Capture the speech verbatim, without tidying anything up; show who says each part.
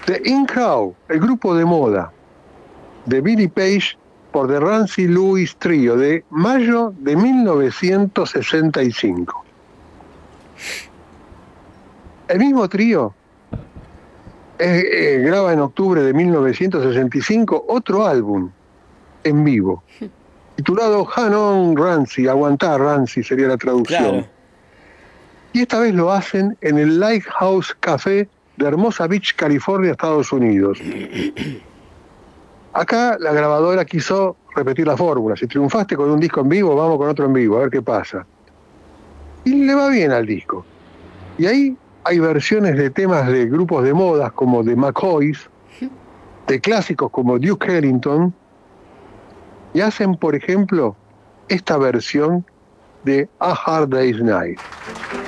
Speaker 1: The In Crowd, el grupo de moda de Billy Page por The Rancy Lewis Trio, de mayo de mil novecientos sesenta y cinco. El mismo trío eh, eh, graba en octubre de mil novecientos sesenta y cinco otro álbum en vivo, titulado Hang On Rancy, Aguantar Rancy sería la traducción.
Speaker 2: Claro.
Speaker 1: Y esta vez lo hacen en el Lighthouse Café de Hermosa Beach, California, Estados Unidos. Acá la grabadora quiso repetir la fórmula. Si triunfaste con un disco en vivo, vamos con otro en vivo, a ver qué pasa. Y le va bien al disco. Y ahí hay versiones de temas de grupos de modas como The McCoys, de clásicos como Duke Ellington, y hacen, por ejemplo, esta versión de A Hard Day's Night.